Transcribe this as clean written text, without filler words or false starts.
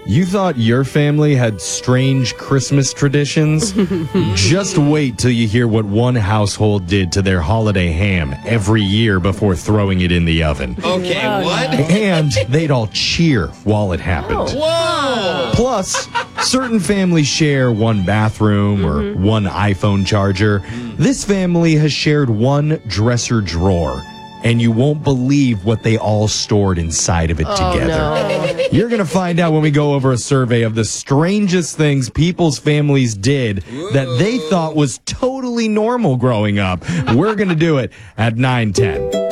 You thought your family had strange Christmas traditions? Just wait till you hear what one household did to their holiday ham every year before throwing it in the oven. Okay, what? And they'd all cheer while it happened. Whoa! Plus, certain families share one bathroom or one iPhone charger. This family has shared one dresser drawer. And you won't believe what they all stored inside of it together. No. You're going to find out when we go over a survey of the strangest things people's families did that they thought was totally normal growing up. We're going to do it at 9:10.